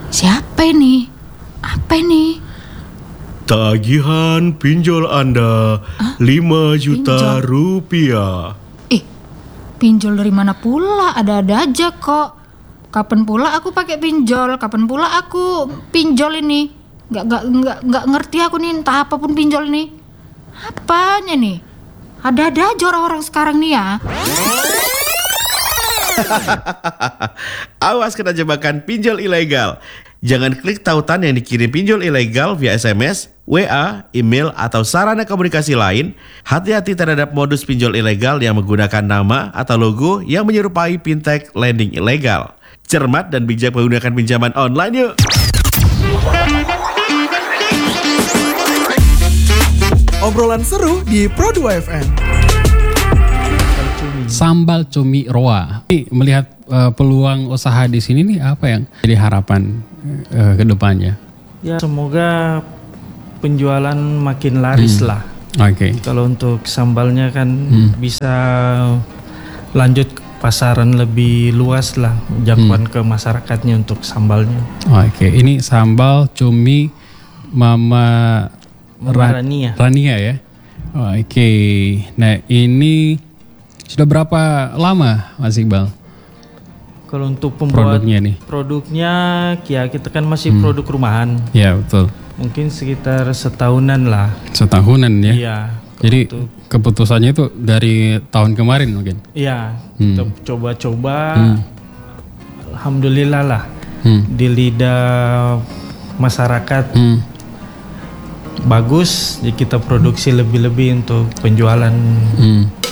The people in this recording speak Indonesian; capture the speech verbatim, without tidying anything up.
Siapa ini? Apa ini? Tagihan pinjol Anda Hah? lima juta Pinjol? rupiah. Eh, pinjol dari mana pula? Ada-ada aja kok. Kapan pula aku pakai pinjol? Kapan pula aku pinjol ini? Nggak, nggak, nggak, nggak ngerti aku nih, entah apapun pinjol nih. Apanya nih? Ada-ada aja orang-orang sekarang nih ya. Awas kena jebakan pinjol ilegal. Jangan klik tautan yang dikirim pinjol ilegal via S M S, W A, email, atau sarana komunikasi lain. Hati-hati terhadap modus pinjol ilegal yang menggunakan nama atau logo yang menyerupai fintech lending ilegal. Cermat dan bijak menggunakan pinjaman online yuk. Obrolan seru di Pro dua F M. Sambal cumi roa. Ini melihat uh, peluang usaha di sini nih, apa yang jadi harapan uh, ke depannya? Ya, semoga penjualan makin laris Hmm. lah. Oke. Kalau untuk sambalnya kan Hmm. bisa lanjut ke pasaran lebih luas lah, jangkauan ke masyarakatnya untuk sambalnya. Oke, ini sambal cumi Mama Mama Ra- Rania. Rania ya. Oke. Nah, ini sudah berapa lama Mas Iqbal Kalau untuk pembuat produknya nih? produknya, ya kita kan masih Hmm. produk rumahan. Ya, betul. Mungkin sekitar setahunan lah. Setahunan ya. Iya. Jadi untuk- keputusannya itu dari tahun kemarin mungkin. Iya, Hmm. kita coba-coba. Hmm. Alhamdulillah lah Hmm. di lidah masyarakat Hmm. bagus, jadi kita produksi lebih-lebih untuk penjualan Hmm.